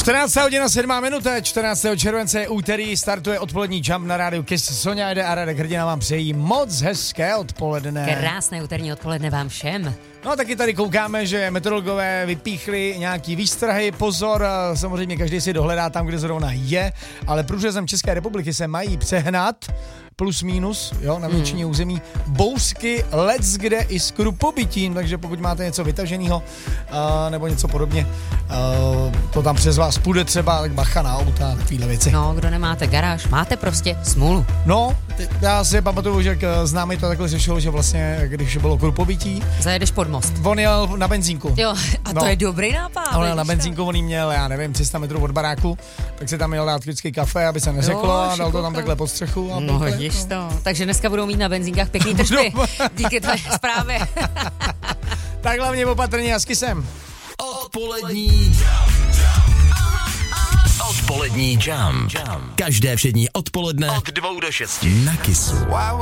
14. hodina 7 minuta, 14. července úterý startuje odpolední Jump na rádiu Kiss. Sonja Ede a Radek Hrdina vám přejí moc hezké odpoledne. Krásné úterní odpoledne vám všem. No taky tady koukáme, že meteorologové vypíchli nějaký výstrahy, pozor, samozřejmě každý si dohledá tam, kde zrovna je, ale průřezem České republiky se mají přehnat plus minus, jo, na většině území bouřky, leckde i s krupobytím, takže pokud máte něco vytaženého nebo něco podobně, to tam přes vás půjde třeba, tak bacha na auta a takovýhle věci. No, kdo nemáte garáž, máte prostě smůlu. No, já si pamatuju, že známý to takhle řešil, že vlastně, když bylo krupobytí, zajedeš pod most. On jel na benzínku. Jo, a to je dobrý nápad. On jel na benzínku, on jí měl, já nevím, 300 metrů od baráku, tak si tam měl dát vždycky kafe, aby se neřeklo, a dal to tam takhle pod střechu. A no, vidíš to. Takže dneska budou mít na benzínkách pěkný tržby. Díky tvé zprávě. Tak hlavně opatrně a s Kissem. Odpolední Jump. Každé všední odpoledne od 2 do 6 na Kissu.